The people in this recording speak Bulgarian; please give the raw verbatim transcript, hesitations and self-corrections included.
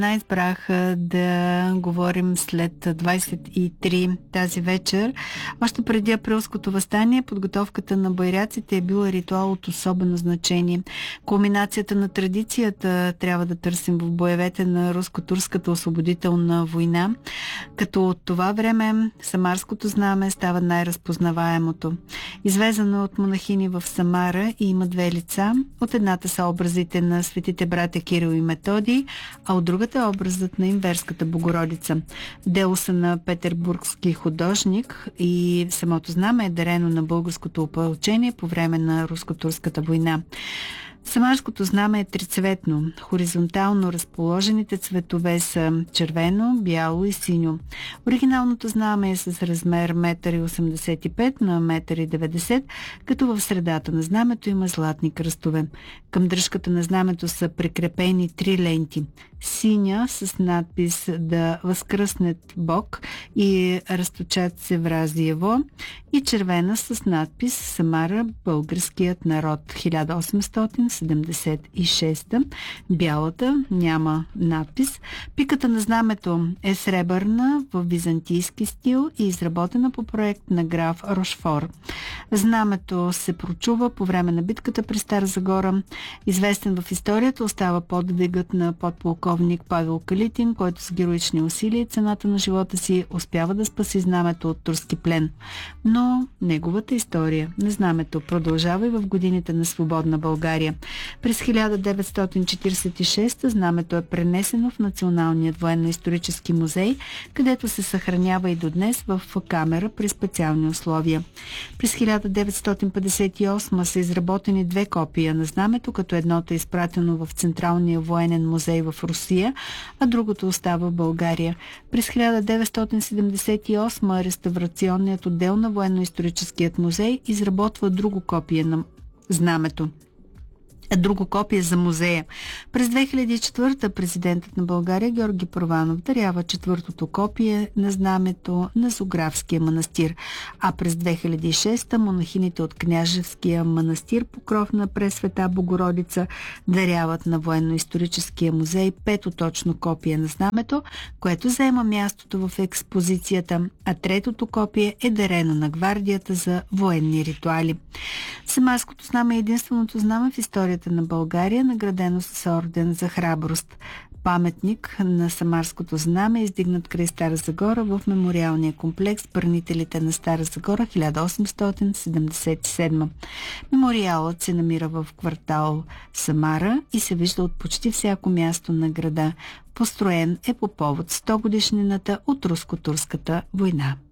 Избрах да говорим след двайсет и три тази вечер. Още преди априлското въстание, подготовката на байраците е била ритуал от особено значение. Кулминацията на традицията трябва да търсим в боевете на руско-турската освободителна война, като от това време самарското знаме става най-разпознаваемото. Извезано от монахини в Самара и има две лица. От едната са образите на светите братя Кирил и Методий, а от другата е образът на Имверската Богородица. Дело са на петербургски художник и самото знаме е дарено на българското опълчение по време на руско-турската война. Самарското знаме е трицветно. Хоризонтално разположените цветове са червено, бяло и синьо. Оригиналното знаме е с размер едно осемдесет и пет на едно деветдесет, като в средата на знамето има златни кръстове. Към дръжката на знамето са прикрепени три ленти. Синя с надпис "Да възкръснет Бог" и "Разточат се вразиево", и червена с надпис "Самара, българският народ, хиляда осемстотин седемдесет и шеста". Бялата няма надпис. Пиката на знамето е сребърна в византийски стил и изработена по проект на граф Рошфор. Знамето се прочува по време на битката при Стара Загора. Известен в историята остава подвигът на подполковник Павел Калитин, който с героични усилия и цената на живота си успява да спаси знамето от турски плен. Но неговата история на знамето продължава и в годините на свободна България. През хиляда деветстотин четиридесет и шеста знамето е пренесено в Националният военно-исторически музей, където се съхранява и до днес в камера при специални условия. През хиляда деветстотин петдесет и осма са изработени две копия на знамето, като едното е изпратено в Централния военен музей в Русия, а другото остава в България. През хиляда деветстотин седемдесет и осма реставрационният отдел на военно-историческият музей изработва друго копие на знамето. Друго копие за музея. През две хиляди и четвърта президентът на България Георги Първанов дарява четвъртото копие на знамето на Зографския манастир, а през две хиляди и шеста монахините от Княжевския манастир Покров на Пресвета Богородица даряват на военно-историческия музей пето точно копие на знамето, което заема мястото в експозицията, а третото копие е дарено на гвардията за военни ритуали. Самарското знаме е единственото знаме в историята на България, наградено с орден за храброст. Паметник на Самарското знаме е издигнат край Стара Загора в мемориалния комплекс Бранителите на Стара Загора хиляда осемстотин седемдесет и седма. Мемориалът се намира в квартал Самара и се вижда от почти всяко място на града. Построен е по повод сто годишнината от руско-турската война.